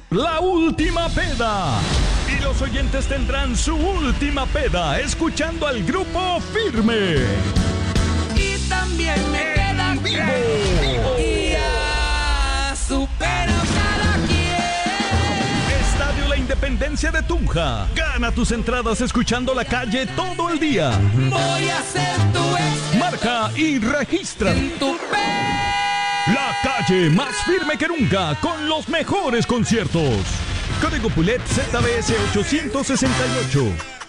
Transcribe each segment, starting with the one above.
La última peda. Y los oyentes tendrán su última peda escuchando al Grupo Firme. Y también me queda vivo. Y ya supero cada quien. Estadio La Independencia de Tunja. Gana tus entradas escuchando La Calle todo el día. Voy a ser tu ex. Marca y registra. En tu La Calle más firme que nunca con los mejores conciertos. Código Pulet ZBS 868.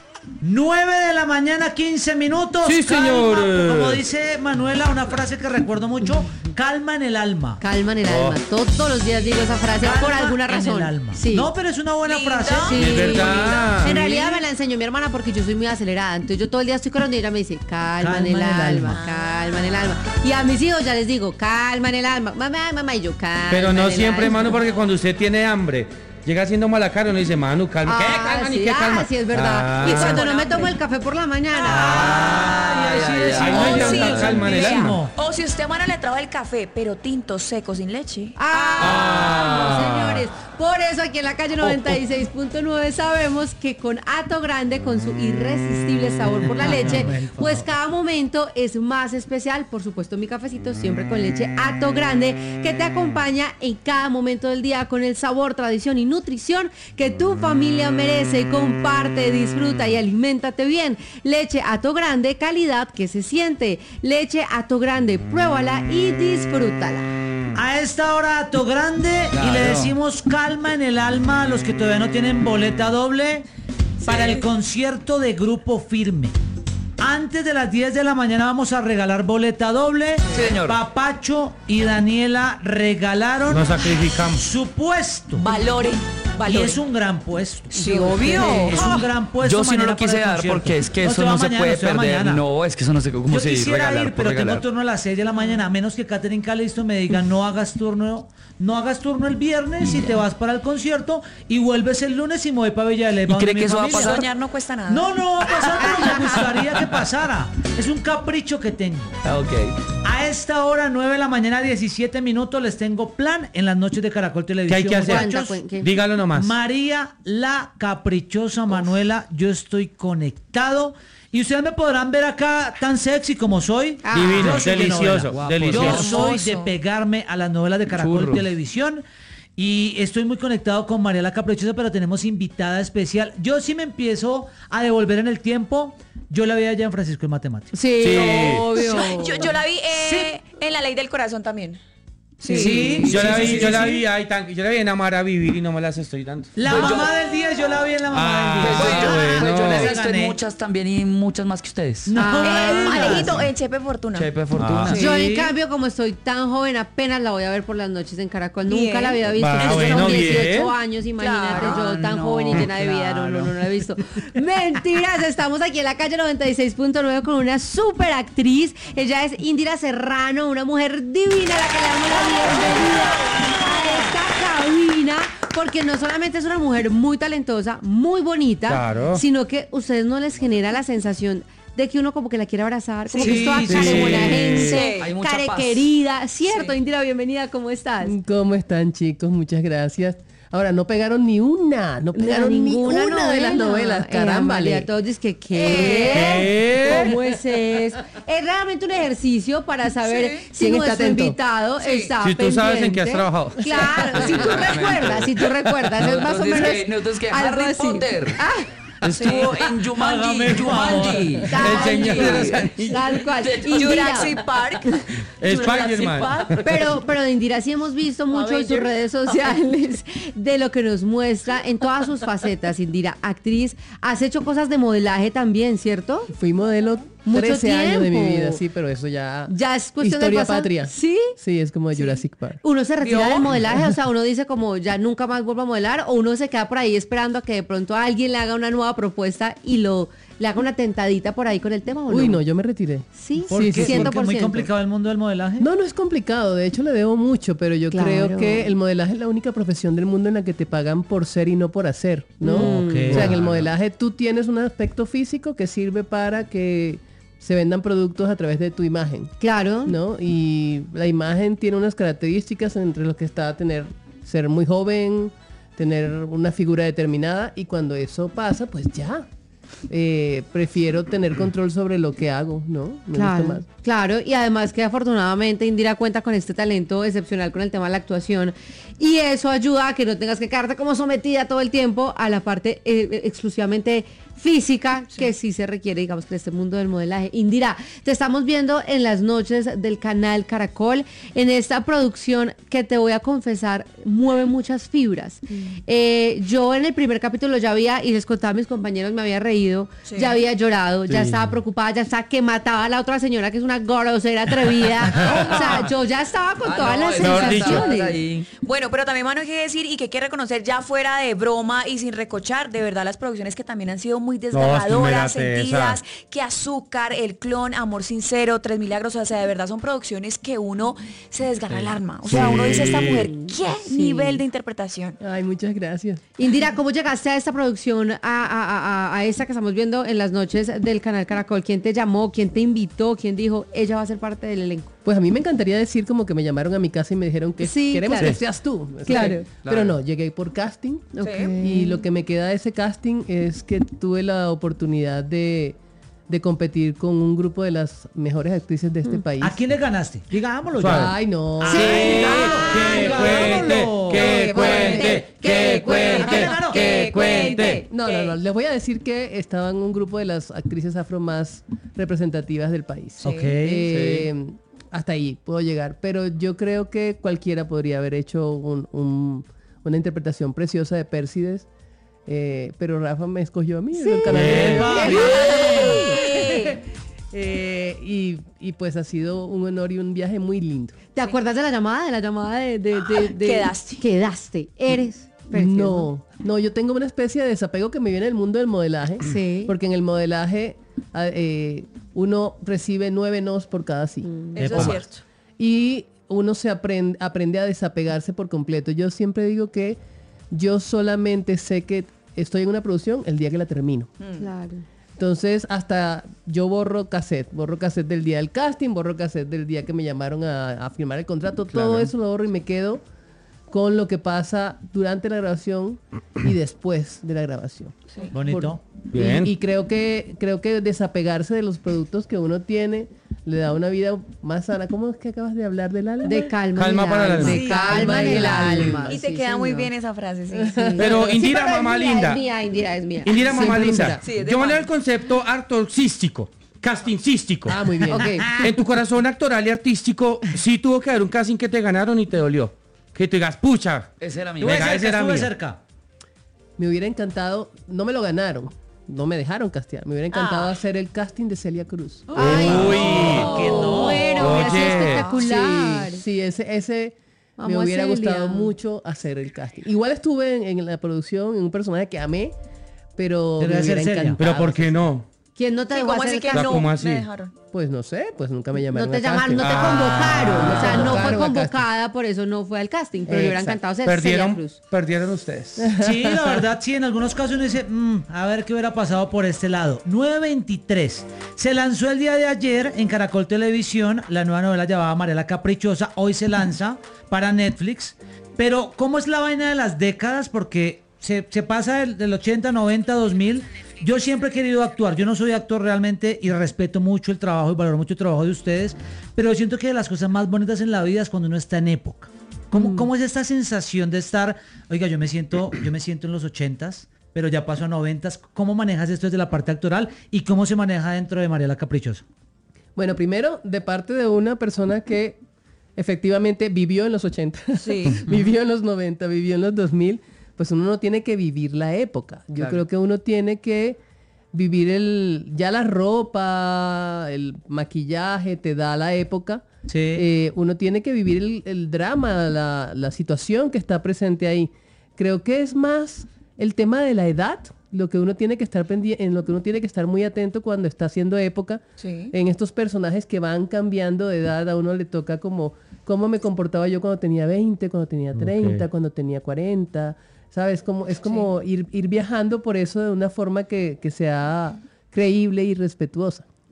9 de la mañana, 15 minutos. Sí, señor. Como dice Manuela, una frase que recuerdo mucho: calma en el alma. Calma en el alma. Todos los días digo esa frase Calma por alguna en razón. el alma. Sí. No, pero es una buena frase. Sí. Es verdad. En realidad me la enseñó mi hermana porque yo soy muy acelerada. Entonces yo todo el día estoy corriendo y ella me dice, calma en el alma, calma en el alma. Y a mis hijos ya les digo, calma en el alma. Mamá, y yo, calma. Pero no en el siempre, alma. Manu, porque cuando usted tiene hambre, llega haciendo mala cara, uno dice, Manu, calma. ¿Qué calma sí, ni qué calma? sí, es verdad. Y cuando no me tomo el café por la mañana. Ay, no hay tanta calma en el alma. O si usted, Mano, le trajo el café, pero tinto, seco, sin leche. No, señores. Por eso aquí en la calle 96.9 sabemos que con Hato Grande, con su irresistible sabor por la leche, pues cada momento es más especial. Por supuesto, mi cafecito siempre con leche Hato Grande, que te acompaña en cada momento del día con el sabor, tradición y nutrición que tu familia merece. Comparte, disfruta y aliméntate bien. Leche Hato Grande, calidad que se siente. Leche Hato Grande, pruébala y disfrútala. A esta hora, Hato Grande, Claro. y le decimos calma en el alma a los que todavía no tienen boleta doble para el concierto de Grupo Firme. Antes de las 10 de la mañana vamos a regalar boleta doble. Sí, señor. Papacho y Daniela regalaron Nos sacrificamos. su puesto. Valore. Y es un gran puesto. Sí, obvio. Es un gran puesto. Yo sí no mañana lo quise para el dar concierto. porque es que eso se va no se mañana, puede se va perder. mañana. No, es que eso no sé cómo Yo se quisiera regalar ir, por pero regalar. tengo turno a las 6 de la mañana, a menos que Catherine Calisto me diga no hagas turno el viernes y te vas para el concierto y vuelves el lunes y me voy para Villa de Leyva. ¿Y cree donde mi que eso va a familia. pasar? Soñar no cuesta nada. No va a pasar, pero me gustaría que pasara. Es un capricho que tengo. Ok. A esta hora, 9 de la mañana, 17 minutos, les tengo plan en las noches de Caracol ¿Qué Televisión. hay que hacer? muchachos. ¿Qué? Dígalo nomás. María la caprichosa Manuela, yo estoy conectado. Y ustedes me podrán ver acá tan sexy como soy. Divino, Yo soy de delicioso, novela. delicioso. Yo soy Hermoso. de pegarme a las novelas de Caracol Churro. Televisión. Y estoy muy conectado con María la Caprichosa, pero tenemos invitada especial. Yo sí me empiezo a devolver en el tiempo. Yo la vi allá en Francisco de Matemáticas. Sí, Sí. obvio. Yo la vi en La Ley del Corazón también. Sí. Yo la vi, sí, yo la sí. vi, yo la vi en Amar a Vivir y no me las estoy dando. La mamá del día, yo la vi en la mamá del día. Pues Ah, yo, bueno. pues yo les he Ya visto en gané. muchas también y muchas más que ustedes. No, Alejito, en Chepe Fortuna. Chepe Fortuna. Sí. Yo en cambio, como estoy tan joven, apenas la voy a ver por las noches en Caracol. Bien. Nunca la había visto. Va, Yo bueno, tengo 18 bien. años, imagínate, Claro. yo tan joven y llena de vida. No la he visto. Mentiras, estamos aquí en la calle 96.9 con una super actriz. Ella es Indira Serrano, una mujer divina a la que le damos la bienvenida a esta cabina. Porque no solamente es una mujer muy talentosa, muy bonita, Claro. sino que ustedes no les genera la sensación de que uno como que la quiere abrazar, como que Sí, es toda sí. care buena gente, Sí. Hay mucha care paz. querida, ¿cierto? Sí. Indira, bienvenida, ¿cómo estás? ¿Cómo están, chicos? Muchas gracias. Ahora, no pegaron ni una, no pegaron ni una de las novelas, caramba. María, todos dicen que ¿qué? ¿Qué? ¿Cómo es eso? Es realmente un ejercicio para saber si ¿Quién está nuestro atento? invitado está Si tú sabes en qué has pendiente. trabajado. Claro, si tú recuerdas, es más o menos Nosotros que algo Harry así. Potter. Ah, Estuvo en Jumanji. tal señor de los cual, anillos. tal cual. Indira, Jurassic Park. Spider-Man. pero de Indira sí hemos visto mucho en sus redes sociales de lo que nos muestra en todas sus facetas. Indira, actriz, has hecho cosas de modelaje también, ¿cierto? Fui modelo Mucho 13 años de mi tiempo. vida, sí, pero eso ya... Ya es cuestión Historia de pasar. patria. ¿Sí? Sí, es como de Jurassic Park. Uno se retira ¿Vio? del modelaje, o sea, uno dice como ya nunca más vuelvo a modelar, o uno se queda por ahí esperando a que de pronto alguien le haga una nueva propuesta y le haga una tentadita por ahí con el tema, ¿o Uy, no, yo me retiré. Sí, ¿Por qué? 100%. Porque es muy complicado el mundo del modelaje. No es complicado, de hecho le debo mucho, pero yo Claro. creo que el modelaje es la única profesión del mundo en la que te pagan por ser y no por hacer, ¿no? Ok. O sea, en el Claro. modelaje tú tienes un aspecto físico que sirve para que se vendan productos a través de tu imagen, Claro. ¿no? Y la imagen tiene unas características entre los que está a tener, ser muy joven, tener una figura determinada y cuando eso pasa, pues ya. Prefiero tener control sobre lo que hago, ¿no? Me gusta más. Claro, y además que afortunadamente Indira cuenta con este talento excepcional con el tema de la actuación y eso ayuda a que no tengas que quedarte como sometida todo el tiempo a la parte exclusivamente física que sí se requiere, digamos, que en este mundo del modelaje. Indira, te estamos viendo en las noches del canal Caracol, en esta producción que te voy a confesar, mueve muchas fibras. Yo en el primer capítulo ya había, y les contaba a mis compañeros, me había reído, ya había llorado, ya estaba preocupada, ya estaba que mataba a la otra señora que es una grosera atrevida. O sea, yo ya estaba con todas las sensaciones. Bueno, pero también, mano, hay que decir y que hay que reconocer ya fuera de broma y sin recochar, de verdad las producciones que también han sido muy desgarradoras, sentidas, que Azúcar, El Clon, Amor Sincero, Tres Milagros, o sea, de verdad son producciones que uno se desgarra el alma. O sea, uno dice, esta mujer, ¿qué nivel de interpretación? Ay, muchas gracias. Indira, ¿cómo llegaste a esta producción, a esta que estamos viendo en las noches del canal Caracol? ¿Quién te llamó? ¿Quién te invitó? ¿Quién dijo, ella va a ser parte del elenco? Pues a mí me encantaría decir como que me llamaron a mi casa y me dijeron que queremos que seas tú. Claro. Pero no, llegué por casting. Y lo que me queda de ese casting es que tuve la oportunidad de competir con un grupo de las mejores actrices de este país. ¿A quién le ganaste? Digámoslo ya. Ay, no. Que cuente. No. Les voy a decir que estaba en un grupo de las actrices afro más representativas del país. Hasta ahí puedo llegar. Pero yo creo que cualquiera podría haber hecho una interpretación preciosa de Pérsides. Pero Rafa me escogió a mí. El canal y pues ha sido un honor y un viaje muy lindo. ¿Te acuerdas de la llamada? Quedaste. Eres Pérsides. No, yo tengo una especie de desapego que me viene del mundo del modelaje. Sí. Porque en el modelaje uno recibe 9 nos por cada sí. Eso es cierto. Y uno se aprende a desapegarse por completo. Yo siempre digo que yo solamente sé que estoy en una producción el día que la termino. Claro. Entonces, hasta yo borro cassette del día del casting, borro cassette del día que me llamaron a firmar el contrato, todo eso lo borro y me quedo con lo que pasa durante la grabación y después de la grabación. Sí. Bonito. Bien. Y creo que desapegarse de los productos que uno tiene le da una vida más sana. ¿Cómo es que acabas de hablar del alma? De calma para el alma. De calma en el alma. Y te queda muy bien esa frase, sí. Pero Indira, mamá linda. Indira es mía. Indira, mamá linda. Sí, Yo manejo el concepto artístico, castingcístico. Ah, muy bien. En tu corazón actoral y artístico, sí tuvo que haber un casting que te ganaron y te dolió. Que tú digas, pucha. Ese era mío. Estuve cerca. Me hubiera encantado, no me lo ganaron, no me dejaron castear. Me hubiera encantado hacer el casting de Celia Cruz. Ay, Uy, que no. Bueno, hubiera sido Oye. espectacular. Sí, ese me Vamos a hubiera Celia. gustado mucho hacer el casting. Igual estuve en la producción, en un personaje que amé, pero Debe me ser hubiera Celia. encantado. Pero ¿por qué no? ¿Quién no te dejó ¿Cómo hacer así el que casting? no ¿Cómo así? me dejaron? Pues no sé, pues nunca me llamaron. No te al llamaron, no te casting. convocaron. O sea, no fue convocaron al convocada, por eso no fue al casting. Pero le hubiera Exacto. encantado ser Celia Cruz. Perdieron ustedes. Sí, la verdad, sí, en algunos casos uno dice, a ver qué hubiera pasado por este lado. 9:23. Se lanzó el día de ayer en Caracol Televisión la nueva novela llamada María la Caprichosa. Hoy se lanza para Netflix. Pero, ¿cómo es la vaina de las décadas? Porque se pasa del 80, 90, 2000. Yo siempre he querido actuar. Yo no soy actor realmente y respeto mucho el trabajo y valoro mucho el trabajo de ustedes. Pero siento que de las cosas más bonitas en la vida es cuando uno está en época. ¿Cómo es esta sensación de estar, oiga, yo me siento en los 80s, pero ya paso a 90s? ¿Cómo manejas esto desde la parte actoral y cómo se maneja dentro de María la Caprichosa? Bueno, primero, de parte de una persona que efectivamente vivió en los 80, vivió en los 90, vivió en los 2000, pues uno no tiene que vivir la época. Yo creo que uno tiene que vivir ya la ropa, el maquillaje te da la época. Sí. Uno tiene que vivir el drama, la situación que está presente ahí. Creo que es más el tema de la edad, lo que uno tiene que estar en lo que uno tiene que estar muy atento cuando está haciendo época. Sí. En estos personajes que van cambiando de edad, a uno le toca como cómo me comportaba yo cuando tenía 20, cuando tenía 30, cuando tenía 40. ¿Sabes? Es como ir viajando por eso de una forma que sea creíble y respetuosa.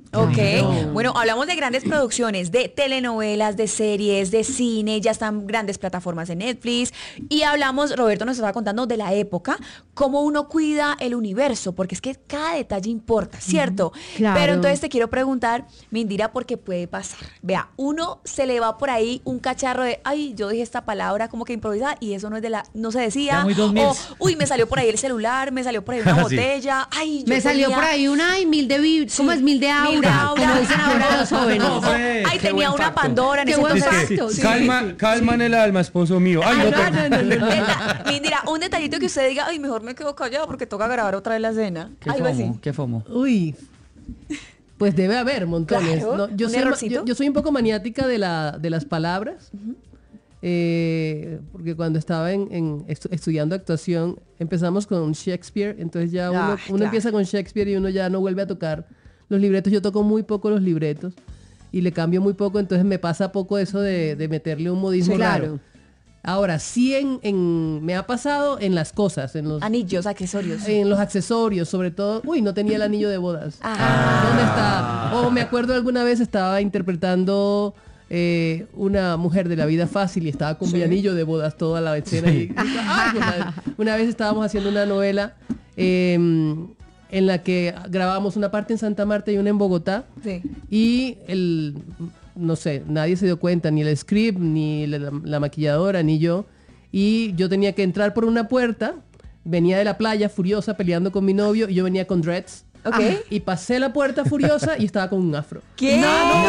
Ok, bueno, hablamos de grandes producciones, de telenovelas, de series, de cine, ya están grandes plataformas en Netflix, y hablamos, Roberto nos estaba contando de la época, cómo uno cuida el universo, porque es que cada detalle importa, ¿cierto? Claro. Pero entonces te quiero preguntar, Mindira, porque puede pasar. Vea, uno se le va por ahí un cacharro de, ay, yo dije esta palabra como que improvisada y eso no se decía, Ya muy 2000. o, uy, me salió por ahí el celular, me salió por ahí una Sí. botella, ay, yo Me salió tenía- por ahí una ay, mil de vibra, ¿cómo es? Mil de aura, Mil de aura. como dicen ahora los jóvenes. No, hombre, Ay, qué tenía buen una facto. Pandora en Qué ese buen entonces. facto. Sí. Calma en el alma, esposo mío. Ay, Ay, no, pero- Mira, un detallito que usted diga, ay, mejor me quedo callado porque toca grabar otra vez la cena. ¿Qué Algo así. fomo? ¿Qué fomo? Uy, pues debe haber montones. Claro, ¿no? Yo, un soy, errorcito. yo soy un poco maniática de las palabras, porque cuando estaba estudiando actuación empezamos con Shakespeare, entonces ya uno claro. empieza con Shakespeare y uno ya no vuelve a tocar los libretos. Yo toco muy poco los libretos y le cambio muy poco, entonces me pasa poco eso de meterle un modismo Sí, raro. claro. Ahora, sí me ha pasado en las cosas, Anillos, accesorios. en los accesorios, sobre todo. Uy, no tenía el anillo de bodas. Ah. ¿Dónde está? O me acuerdo alguna vez estaba interpretando una mujer de la vida fácil y estaba con mi anillo de bodas toda la escena. Y, ay, una vez estábamos haciendo una novela en la que grabamos una parte en Santa Marta y una en Bogotá. Sí. Y no sé, nadie se dio cuenta, ni el script, ni la maquilladora, ni yo. Y yo tenía que entrar por una puerta, venía de la playa furiosa peleando con mi novio y yo venía con dreads. Ok. Y pasé la puerta furiosa y estaba con un afro. ¿Qué?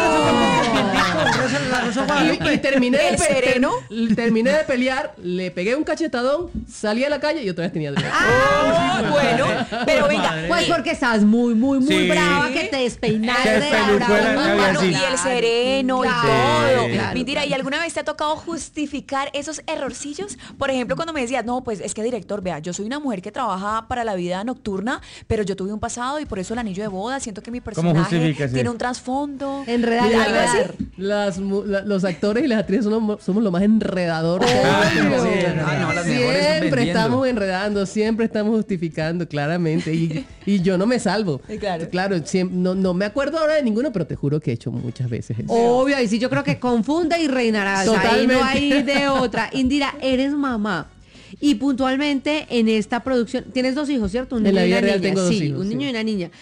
Y terminé ¿El sereno? terminé de pelear, le pegué un cachetadón, salí a la calle y otra vez tenía dreads. Ah, bueno, pero venga, Pues porque estás muy Sí. brava que te despeinaste Te de la despelucó la brava. cabeza, Mano, sí. y el sereno Claro, y todo. claro. Mentira, ¿y alguna vez te ha tocado justificar esos errorcillos? Por ejemplo, cuando me decías, no, pues es que director, vea, yo soy una mujer que trabaja para la vida nocturna, pero yo tuve un pasado y por eso el anillo de boda, siento que mi ¿Cómo personaje justificas tiene eso? un trasfondo. Enredar. ¿Algo así? Los actores y las actrices somos lo más enredador que hay. Obvio. Ah, no, las mejores Siempre vendiendo. estamos enredando, siempre estamos justificando, claramente. Y yo no me salvo. Claro. No me acuerdo ahora de ninguno, pero te juro que he hecho muchas veces eso. Obvio, ahí sí yo creo que confunde y reinarás. Ahí Totalmente. no hay de otra. Indira, eres mamá. Y puntualmente en esta producción, tienes 2 hijos, ¿cierto? Un En la niño y vida una real niña. tengo 2 sí, hijos, un niño sí. y una niña.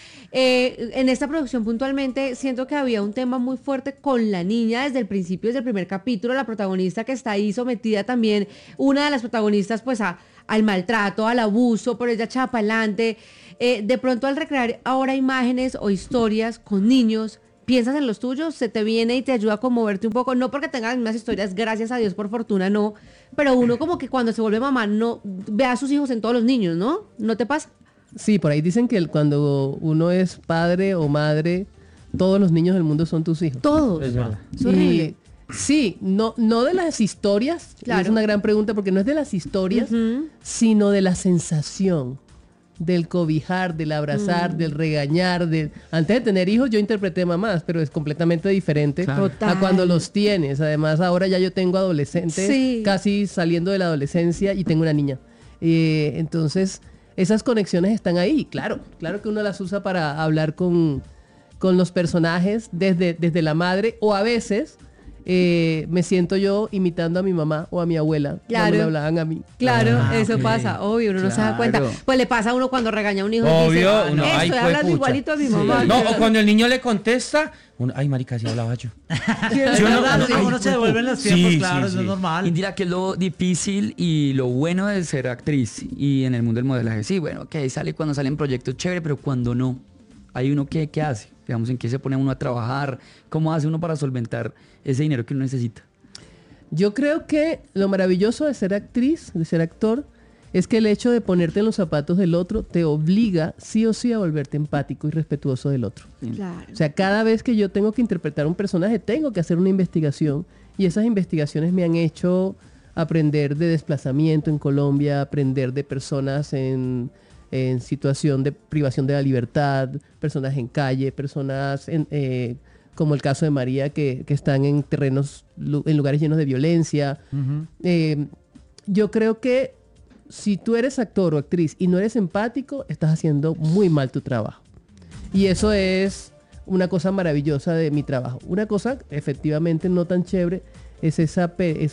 En esta producción puntualmente siento que había un tema muy fuerte con la niña desde el principio, desde el primer capítulo, la protagonista que está ahí sometida también, una de las protagonistas pues al maltrato, al abuso, pero ella echaba para adelante. De pronto al recrear ahora imágenes o historias con niños, piensas en los tuyos, se te viene y te ayuda a conmoverte un poco, no porque tengas las mismas historias, gracias a Dios, por fortuna no, pero uno como que cuando se vuelve mamá no ve a sus hijos en todos los niños, ¿no? ¿No te pasa? Sí, por ahí dicen que cuando uno es padre o madre, todos los niños del mundo son tus hijos. Todos. Es verdad. Es horrible. Sí, no de las historias, Claro. es una gran pregunta porque no es de las historias, Ujú. sino de la sensación, del cobijar, del abrazar, del regañar. Antes de tener hijos yo interpreté mamás, pero es completamente diferente Claro. Total. a cuando los tienes. Además ahora ya yo tengo adolescentes, Sí. casi saliendo de la adolescencia y tengo una niña. Entonces esas conexiones están ahí, claro que uno las usa para hablar con los personajes desde la madre, o a veces me siento yo imitando a mi mamá o a mi abuela Claro. cuando me hablaban a mí. Claro, Ah, eso ok. pasa, obvio, uno no se da Claro. cuenta. Pues le pasa a uno cuando regaña a un hijo y Obvio, dice, uno, ay, estoy fue hablando pucha". igualito a mi mamá. No, o cuando el niño le contesta, ay, marica, sí hablaba yo. Sí, es Sí, uno- verdad, sí, ay, uno se devuelve en los tiempos, claro, eso es Y normal. dirá que es lo difícil y lo bueno de ser actriz y en el mundo del modelaje. Sí, bueno, que ahí sale cuando salen proyectos chévere, pero cuando no, hay uno que hace, digamos, en qué se pone uno a trabajar, cómo hace uno para solventar ese dinero que uno necesita. Yo creo que lo maravilloso de ser actriz, de ser actor, es que el hecho de ponerte en los zapatos del otro te obliga sí o sí a volverte empático y respetuoso del otro. Claro. O sea, cada vez que yo tengo que interpretar un personaje, tengo que hacer una investigación, y esas investigaciones me han hecho aprender de desplazamiento en Colombia, aprender de personas en situación de privación de la libertad, personas en calle, personas como el caso de María, que están en en lugares llenos de violencia. Yo creo que si tú eres actor o actriz y no eres empático, estás haciendo muy mal tu trabajo. Y eso es una cosa maravillosa de mi trabajo. Una cosa efectivamente no tan chévere es esa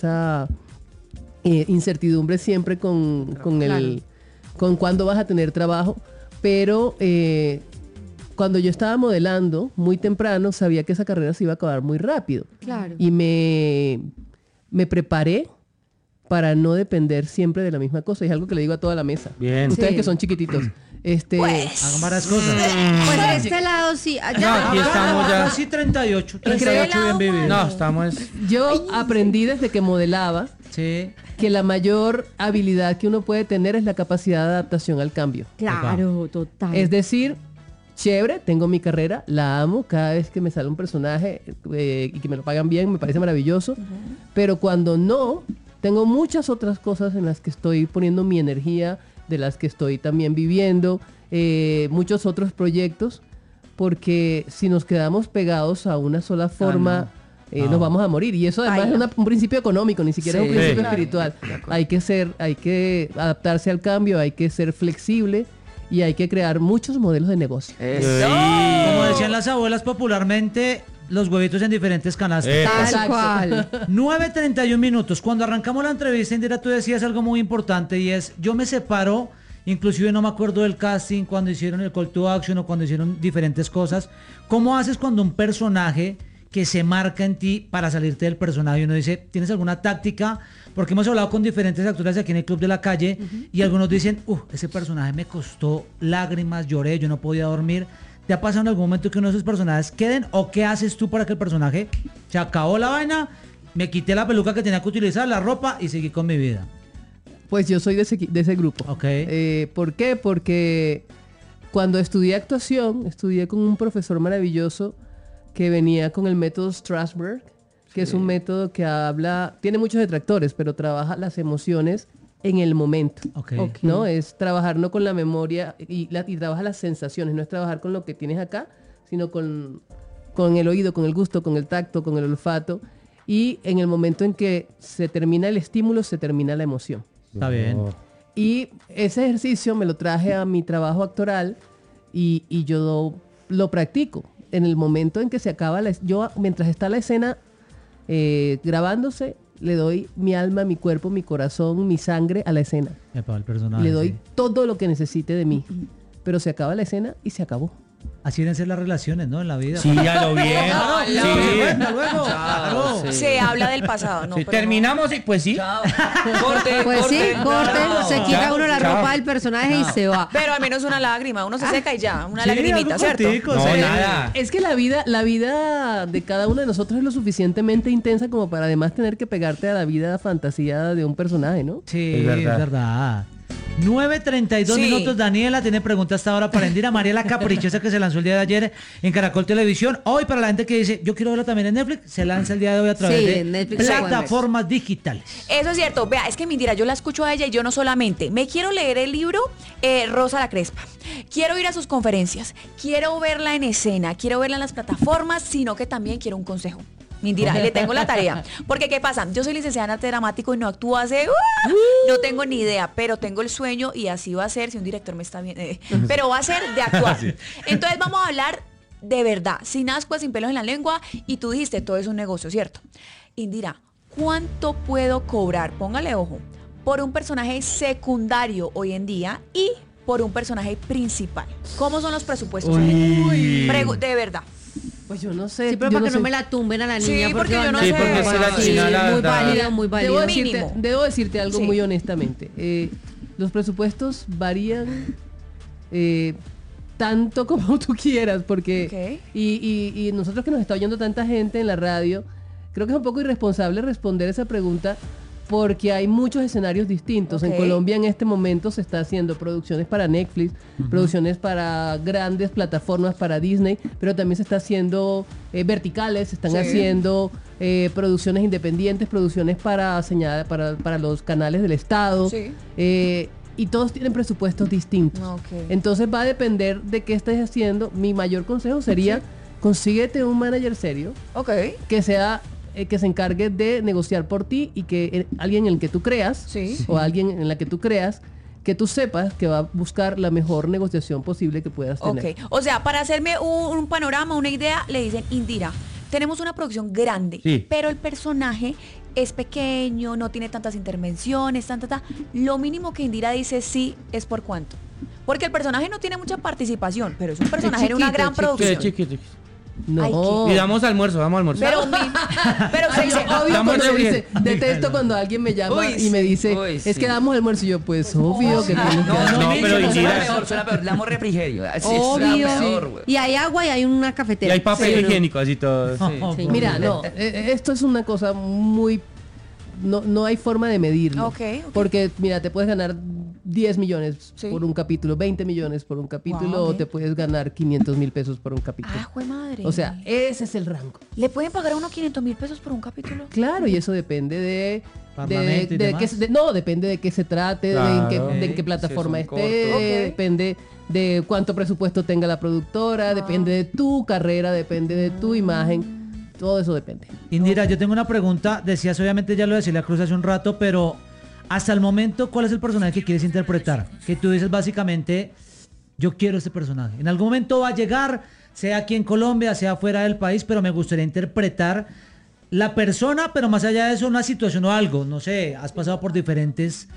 incertidumbre siempre con cuándo vas a tener trabajo, pero cuando yo estaba modelando muy temprano sabía que esa carrera se iba a acabar muy rápido. Claro. Y me preparé para no depender siempre de la misma cosa. Es algo que le digo a toda la mesa. Bien. Ustedes Sí. que son chiquititos. Hagan varias cosas. Pues de este lado sí. No, aquí estamos ya. Casi 38 bien lado, vivido. No, estamos... Yo aprendí desde que modelaba Sí. que la mayor habilidad que uno puede tener es la capacidad de adaptación al cambio. Claro, total. Es decir, chévere, tengo mi carrera, la amo, cada vez que me sale un personaje y que me lo pagan bien, me parece maravilloso, pero cuando no, tengo muchas otras cosas en las que estoy poniendo mi energía, de las que estoy también viviendo, muchos otros proyectos, porque si nos quedamos pegados a una sola forma, nos vamos a morir. Y eso además es un principio económico, ni siquiera es un principio espiritual. Hay que adaptarse al cambio, hay que ser flexible y hay que crear muchos modelos de negocio. Como decían las abuelas popularmente, los huevitos en diferentes canastas. Tal cual. 9:31 minutos. Cuando arrancamos la entrevista, Indira, tú decías algo muy importante y es, yo me separo, inclusive no me acuerdo del casting, cuando hicieron el call to action o cuando hicieron diferentes cosas. ¿Cómo haces cuando un personaje que se marca en ti para salirte del personaje? Uno dice, ¿tienes alguna táctica? Porque hemos hablado con diferentes actores aquí en el Club de la Calle y algunos dicen, ese personaje me costó lágrimas, lloré, yo no podía dormir. ¿Te ha pasado en algún momento que uno de esos personajes queden? ¿O qué haces tú para que el personaje se acabó la vaina, me quité la peluca que tenía que utilizar, la ropa y seguí con mi vida? Pues yo soy de ese grupo. Ok. ¿Por qué? Porque cuando estudié actuación, estudié con un profesor maravilloso que venía con el método Strasberg, que es un método que tiene muchos detractores, pero trabaja las emociones en el momento. Okay. ¿No? Es trabajar no con la memoria y trabaja las sensaciones, no es trabajar con lo que tienes acá, sino con el oído, con el gusto, con el tacto, con el olfato. Y en el momento en que se termina el estímulo, se termina la emoción. Está bien. Y ese ejercicio me lo traje a mi trabajo actoral y yo lo practico. En el momento en que se acaba, mientras está la escena grabándose, le doy mi alma, mi cuerpo, mi corazón, mi sangre a la escena. El personaje, Le doy sí. todo lo que necesite de mí. Pero se acaba la escena y se acabó. Así deben ser las relaciones, ¿no? En la vida. Sí, ya lo bien. Sí. Hasta luego. Claro. Sí. Se habla del pasado, ¿no? Sí, Pero terminamos y pues sí. Corte, Pues sí, corte, se quita Chao, uno la chao. ropa del personaje y se va. Pero al menos una lágrima, uno se seca y ya, una Sí, lagrimita, algo ¿cierto? cortico, No, sí. nada. Es que la vida de cada uno de nosotros es lo suficientemente intensa como para además tener que pegarte a la vida fantasía de un personaje, ¿no? Sí, Es verdad. es verdad. 9:32 Sí. minutos. Daniela tiene preguntas hasta ahora para Indira María, la caprichosa que se lanzó el día de ayer en Caracol Televisión. Hoy, para la gente que dice, yo quiero verla también en Netflix, se lanza el día de hoy a través Sí, de en Netflix plataformas digitales. Eso es cierto. Vea, es que Indira, yo la escucho a ella y yo no solamente. Me quiero leer el libro Rosa la Crespa. Quiero ir a sus conferencias. Quiero verla en escena. Quiero verla en las plataformas, sino que también quiero un consejo. Indira, le tengo la tarea. Porque, ¿qué pasa? Yo soy licenciada en arte dramático y no actúo hace... no tengo ni idea, pero tengo el sueño y así va a ser, si un director me está viendo. Pero va a ser de actuar. Entonces vamos a hablar de verdad, sin ascuas, sin pelos en la lengua. Y tú dijiste, todo es un negocio, ¿cierto? Indira, ¿cuánto puedo cobrar? Póngale ojo. Por un personaje secundario hoy en día y por un personaje principal. ¿Cómo son los presupuestos? Uy. De verdad. Pues yo no sé. Sí, pero yo para que no sé. me la tumben a la Sí, niña. porque yo no Sí, sé. porque se la Sí, china la muy da. válida, muy válida. Mínimo. Debo decirte algo Sí. muy honestamente. Los presupuestos varían tanto como tú quieras, porque Ok. y nosotros que nos está oyendo tanta gente en la radio, creo que es un poco irresponsable responder esa pregunta porque hay muchos escenarios distintos. Ok. En Colombia en este momento se está haciendo producciones para Netflix, producciones para grandes plataformas, para Disney, pero también se está haciendo verticales, se están Sí. haciendo producciones independientes, producciones para los canales del Estado. Sí. Y todos tienen presupuestos distintos. Ok. Entonces va a depender de qué estés haciendo. Mi mayor consejo sería, consíguete un manager serio Ok. que sea que se encargue de negociar por ti y que alguien en el que tú creas Sí. o alguien en la que tú creas que tú sepas que va a buscar la mejor negociación posible que puedas tener. Ok, o sea, para hacerme un panorama, una idea, le dicen, Indira, tenemos una producción grande, pero el personaje es pequeño, no tiene tantas intervenciones, lo mínimo que Indira dice sí es por cuánto. Porque el personaje no tiene mucha participación, pero es un personaje en una gran producción. Chiquito. No. Y vamos a almorzar. Pero Ay, obvio cuando me dice, detesto cuando alguien me llama y me dice, es que damos almuerzo. Y yo, pues, obvio que tienes que dar. No, pero suena peor, damos refrigerio. Obvio. Y hay agua y hay una Y cafetera. hay papel higiénico, así todo. Sí. Mira, esto es una cosa muy... No hay forma de medirlo. Ok. Porque, mira, te puedes ganar 10 millones por un capítulo, 20 millones por un capítulo, o te puedes ganar 500,000 pesos por un capítulo. Ah, jue madre. O sea, ese es el rango. ¿Le pueden pagar a uno 500,000 pesos por un capítulo? Claro, y eso depende de Parlamento y demás. depende de qué se trate, Claro. de en qué plataforma Si es un corto. esté, depende de cuánto presupuesto tenga la productora, depende de tu carrera, depende de tu imagen. Todo eso depende. Indira, yo tengo una pregunta. Decías, obviamente ya lo decía la Cruz hace un rato, pero hasta el momento, ¿cuál es el personaje que quieres interpretar? Que tú dices básicamente, yo quiero este personaje. En algún momento va a llegar, sea aquí en Colombia, sea fuera del país, pero me gustaría interpretar la persona, pero más allá de eso, una situación o algo. No sé, has pasado por diferentes,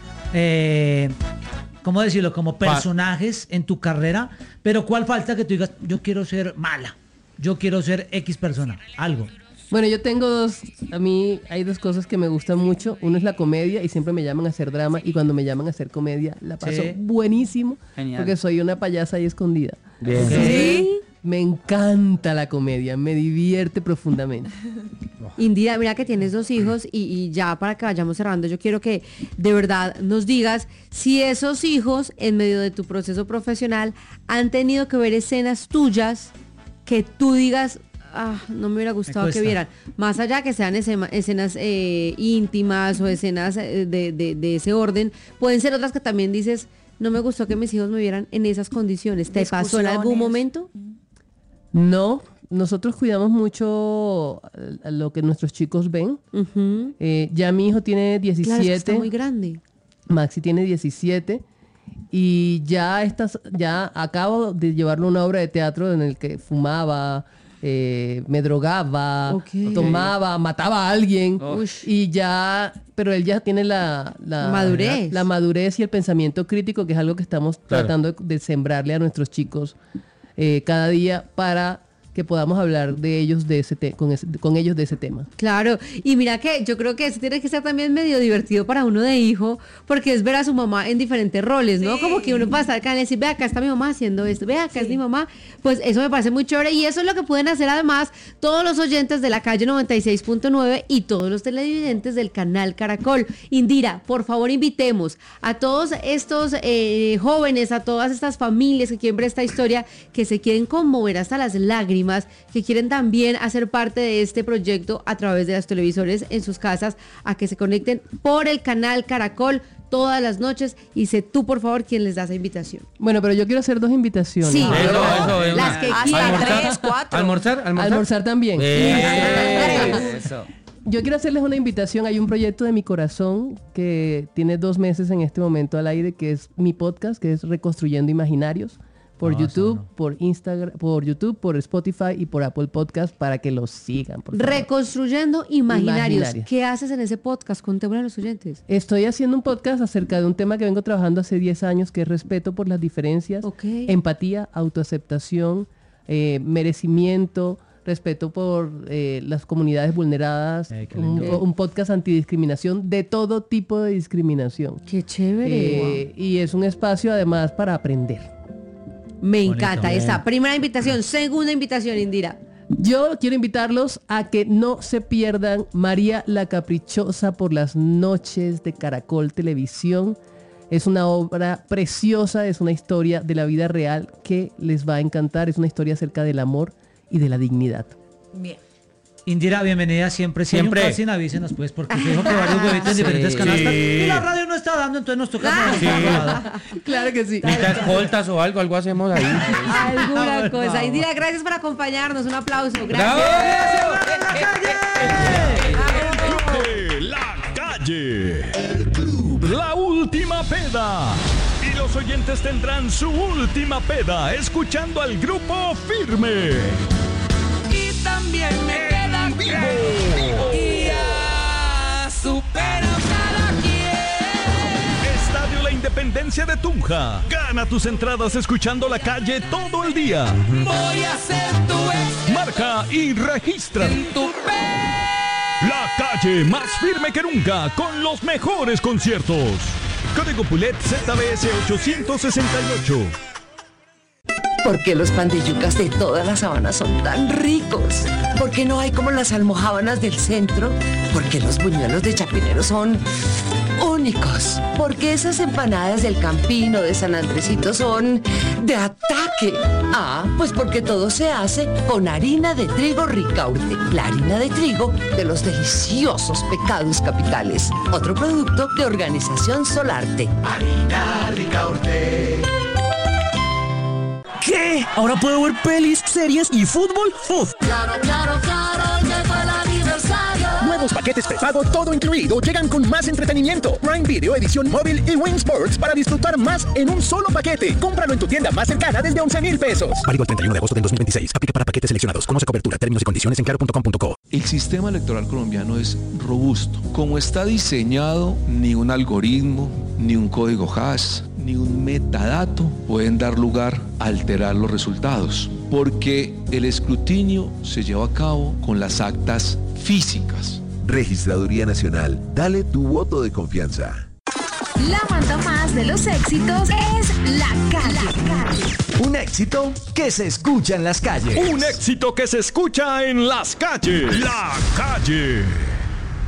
¿cómo decirlo? Como personajes en tu carrera, pero ¿cuál falta que tú digas, yo quiero ser mala? Yo quiero ser X persona, algo. Bueno, yo tengo a mí hay dos cosas que me gustan mucho. Uno es la comedia y siempre me llaman a hacer drama, y cuando me llaman a hacer comedia la paso buenísimo. Genial. Porque soy una payasa ahí escondida. Bien. ¿Sí? Me encanta la comedia, me divierte profundamente. Indira, mira que tienes 2 hijos y ya para que vayamos cerrando, yo quiero que de verdad nos digas si esos hijos en medio de tu proceso profesional han tenido que ver escenas tuyas que tú digas, no me hubiera gustado que vieran, más allá que sean escenas íntimas o escenas de ese orden, pueden ser otras que también dices, no me gustó que mis hijos me vieran en esas condiciones. ¿Te pasó en algún momento? No, nosotros cuidamos mucho a lo que nuestros chicos ven. Uh-huh. Ya mi hijo tiene 17. Claro, es que está muy grande. Maxi tiene 17. Y ya acabo de llevarlo a una obra de teatro en el que fumaba, me drogaba, tomaba, mataba a alguien. Y ya, pero él ya tiene la madurez. La madurez y el pensamiento crítico, que es algo que estamos tratando de sembrarle a nuestros chicos cada día para que podamos hablar de ellos con ellos de ese tema. Claro, y mira que yo creo que eso tiene que ser también medio divertido para uno de hijo, porque es ver a su mamá en diferentes roles, ¿no? Como que uno pasa acá y decir, ve acá está mi mamá haciendo esto, ve acá es mi mamá, pues eso me parece muy chévere, y eso es lo que pueden hacer además todos los oyentes de la calle 96.9 y todos los televidentes del canal Caracol. Indira, por favor invitemos a todos estos jóvenes, a todas estas familias que quieren ver esta historia, que se quieren conmover hasta las lágrimas, que quieren también hacer parte de este proyecto a través de los televisores en sus casas, a que se conecten por el canal Caracol todas las noches, y sé tú por favor quien les da esa invitación. Bueno, pero yo quiero hacer 2 invitaciones. Sí, Eso, las que quieran. 3, 4. Almorzar también. Eso. Yo quiero hacerles una invitación. Hay un proyecto de mi corazón que tiene 2 meses en este momento al aire, que es mi podcast, que es Reconstruyendo Imaginarios. Por YouTube, por Instagram, por YouTube, por Spotify y por Apple Podcast, para que los sigan, por favor. Reconstruyendo Imaginarios. ¿Qué haces en ese podcast? Contémosle a los oyentes. Estoy haciendo un podcast acerca de un tema que vengo trabajando hace 10 años, que es respeto por las diferencias, empatía, autoaceptación, merecimiento, respeto por las comunidades vulneradas, un podcast antidiscriminación, de todo tipo de discriminación. ¡Qué chévere! Y es un espacio además para aprender. Me encanta esta primera invitación. Segunda invitación, Indira. Yo quiero invitarlos a que no se pierdan María la Caprichosa por las noches de Caracol Televisión. Es una obra preciosa, es una historia de la vida real que les va a encantar. Es una historia acerca del amor y de la dignidad. Bien. Indira, bienvenida siempre. Si hay un casting, avísenos, pues, porque se dijo que varios huevitos en diferentes canastas. Y la radio no está dando, entonces nos toca. Claro que sí. Necesitas escoltas o algo hacemos ahí. Alguna cosa. Indira, gracias por acompañarnos. Un aplauso. Gracias. La calle. El club. La última peda. Los oyentes tendrán su última peda escuchando al Grupo Firme. Y también me queda vivo. Y ya supero cada quien. Estadio La Independencia de Tunja. Gana tus entradas escuchando La Calle todo el día. Voy a ser tu ex. Marca y registra. En tu La Calle más firme que nunca con los mejores conciertos. Código Pulet ZBS 868. ¿Por qué los pan de yucas de toda la sabana son tan ricos? ¿Por qué no hay como las almojábanas del centro? ¿Por qué los buñuelos de Chapinero son únicos? ¿Por qué esas empanadas del Campino de San Andresito son de ataque? Ah, pues porque todo se hace con harina de trigo Ricaurte, la harina de trigo de los deliciosos Pecados Capitales. Otro producto de Organización Solarte. Harina Ricaurte. ¿Qué? ¿Ahora puedo ver pelis, series y fútbol? ¡Uf! Claro, llegó el aniversario. Nuevos paquetes prepago, todo incluido, llegan con más entretenimiento. Prime Video, edición móvil y Win Sports para disfrutar más en un solo paquete. Cómpralo en tu tienda más cercana desde 11,000 pesos. Válido el 31 de agosto del 2026. Aplica para paquetes seleccionados. Conoce cobertura, términos y condiciones en claro.com.co. El sistema electoral colombiano es robusto. Como está diseñado, ni un algoritmo, ni un código hash, ni un metadato pueden dar lugar a alterar los resultados, porque el escrutinio se lleva a cabo con las actas físicas. Registraduría Nacional, dale tu voto de confianza. La banda más de los éxitos es La Calle. Un éxito que se escucha en las calles. Un éxito que se escucha en las calles. La Calle.